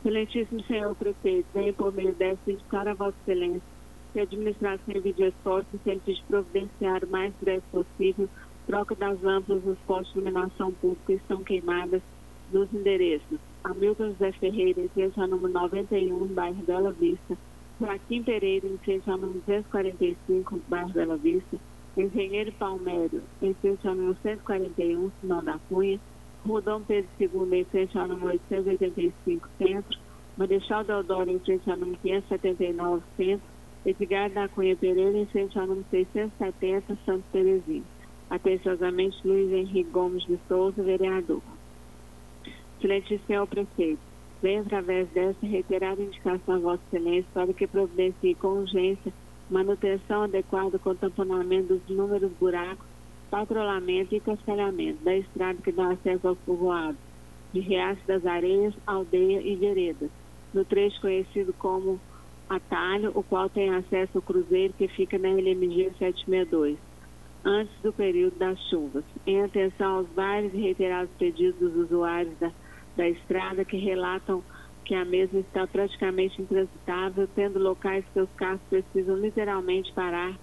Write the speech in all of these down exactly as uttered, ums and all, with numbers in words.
Excelentíssimo senhor prefeito, venho por meio desta indicar a Vossa Excelência que a administração envie esforços no sentido de providenciar o mais breve possível troca das lâmpadas dos postos de iluminação pública que estão queimadas nos endereços Hamilton José Ferreira, em frente ao número noventa e um, bairro Bela Vista, Joaquim Pereira, em frente ao número duzentos e quarenta e cinco, bairro Bela Vista, Engenheiro Palmério, em frente ao número cento e quarenta e um, Sinal da Cunha, Rua Dom Pedro segundo, em frente ao número oitocentos e oitenta e cinco, Centro, Marechal Deodoro, em frente ao número quinhentos e setenta e nove, Centro, Edgar da Cunha Pereira, em frente ao número seiscentos e setenta, Santo Terezinho. Atenciosamente, Luiz Henrique Gomes de Souza, vereador. Excelentíssimo senhor prefeito, venho através desta reiterar a indicação a Vossa Excelência para que providencie com urgência manutenção adequada com tamponamento dos inúmeros buracos, patrulhamento e cascalhamento da estrada que dá acesso aos povoados de Riacho das Areias, Aldeia e Veredas, no trecho conhecido como Atalho, o qual tem acesso ao cruzeiro que fica na L M G setecentos e sessenta e dois, antes do período das chuvas. Em atenção aos vários e reiterados pedidos dos usuários da, da estrada que relatam que a mesma está praticamente intransitável, tendo locais que os carros precisam literalmente parar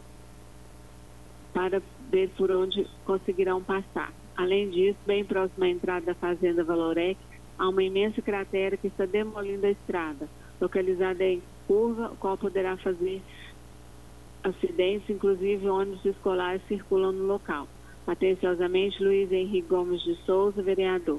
para ver por onde conseguirão passar. Além disso, bem próximo à entrada da Fazenda Valorec, há uma imensa cratera que está demolindo a estrada, localizada em curva, o qual poderá fazer acidentes, inclusive ônibus escolares circulam no local. Atenciosamente, Luiz Henrique Gomes de Souza, vereador.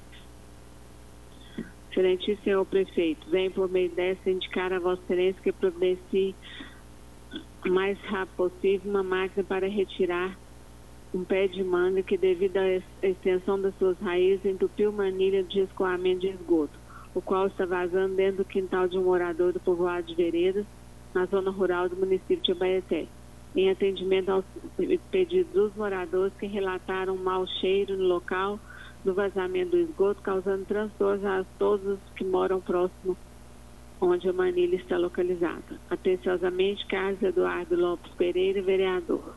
Excelentíssimo senhor prefeito, venho por meio desta indicar a Vossa Excelência que providencie o mais rápido possível uma máquina para retirar um pé de manga que, devido à extensão das suas raízes, entupiu manilha de escoamento de esgoto, o qual está vazando dentro do quintal de um morador do povoado de Veredas, na zona rural do município de Abaeté, em atendimento aos pedidos dos moradores que relataram um mau cheiro no local do vazamento do esgoto, causando transtornos a todos os que moram próximo onde a manilha está localizada. Atenciosamente, Carlos Eduardo Lopes Pereira, vereador.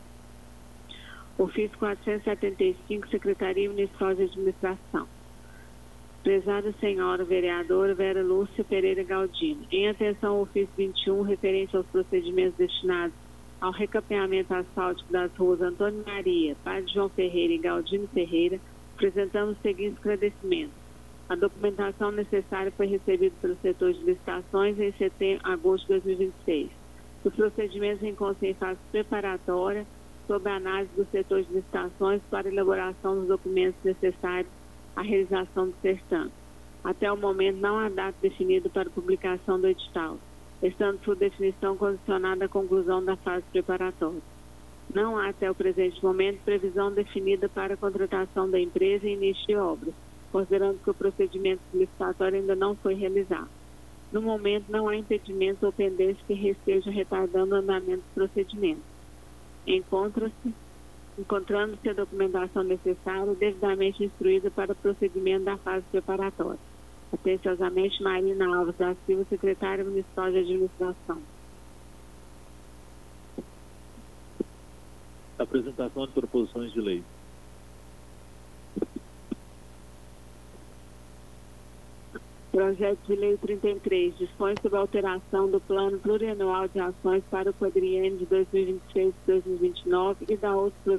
Ofício quatrocentos e setenta e cinco, Secretaria Municipal de Administração. Prezada senhora vereadora Vera Lúcia Pereira Galdino, em atenção ao ofício vinte e um, referente aos procedimentos destinados ao recapeamento asfáltico das ruas Antônio Maria, Padre João Ferreira e Galdino Ferreira, apresentamos os seguintes esclarecimentos. A documentação necessária foi recebida pelo setor de licitações em setembro, agosto de dois mil e vinte e seis. Os procedimentos encontram em fase preparatória sob a análise do setor de licitações para elaboração dos documentos necessários à realização do certame. Até o momento não há data definida para publicação do edital, estando sua definição condicionada à conclusão da fase preparatória. Não há até o presente momento previsão definida para a contratação da empresa e início de obras, considerando que o procedimento licitatório ainda não foi realizado. No momento, não há impedimentos ou pendências que estejam retardando o andamento do procedimento. Encontra-se, encontrando-se a documentação necessária devidamente instruída para o procedimento da fase preparatória. Atenciosamente, Marina Alves da Silva, secretária municipal de administração. Apresentação de proposições de lei. Projeto de Lei trinta e três dispõe sobre a alteração do Plano Plurianual de Ações para o quadriênio de dois mil e vinte e seis a dois mil e vinte e nove e da outra